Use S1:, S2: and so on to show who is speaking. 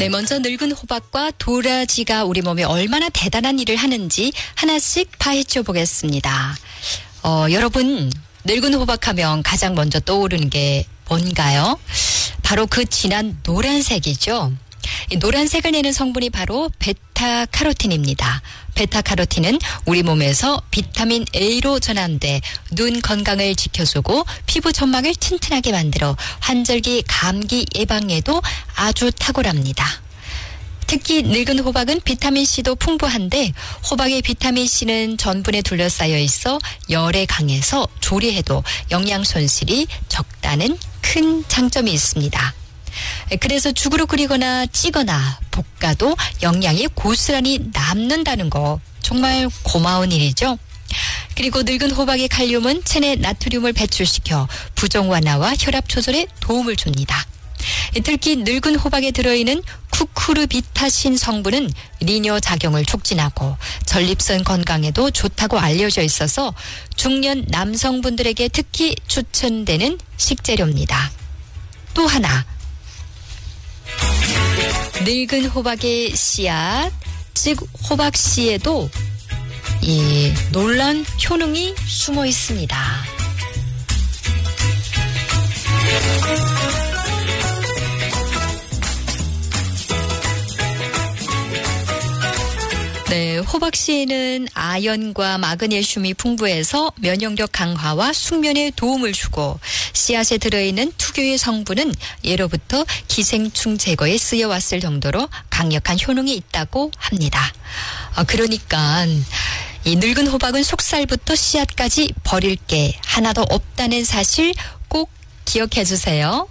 S1: 네, 먼저 늙은 호박과 도라지가 우리 몸에 얼마나 대단한 일을 하는지 하나씩 파헤쳐 보겠습니다. 여러분, 늙은 호박하면 가장 먼저 떠오르는 게 뭔가요? 바로 그 진한 노란색이죠. 이 노란색을 내는 성분이 바로 베타카로틴입니다. 베타카로틴은 우리 몸에서 비타민 A로 전환돼 눈 건강을 지켜주고 피부 점막을 튼튼하게 만들어 환절기 감기 예방에도 아주 탁월합니다. 특히 늙은 호박은 비타민C도 풍부한데 호박의 비타민C는 전분에 둘러싸여 있어 열에 강해서 조리해도 영양 손실이 적다는 큰 장점이 있습니다. 그래서 죽으로 끓이거나 찌거나 볶아도 영양이 고스란히 남는다는 거 정말 고마운 일이죠. 그리고 늙은 호박의 칼륨은 체내 나트륨을 배출시켜 부종 완화와 혈압 조절에 도움을 줍니다. 특히 늙은 호박에 들어있는 쿠쿠르비타신 성분은 리뇨 작용을 촉진하고 전립선 건강에도 좋다고 알려져 있어서 중년 남성분들에게 특히 추천되는 식재료입니다. 또 하나, 늙은 호박의 씨앗, 즉 호박씨에도 이 놀라운 효능이 숨어 있습니다. 네, 호박씨에는 아연과 마그네슘이 풍부해서 면역력 강화와 숙면에 도움을 주고 씨앗에 들어있는 특유의 성분은 예로부터 기생충 제거에 쓰여왔을 정도로 강력한 효능이 있다고 합니다. 그러니까 이 늙은 호박은 속살부터 씨앗까지 버릴 게 하나도 없다는 사실 꼭 기억해 주세요.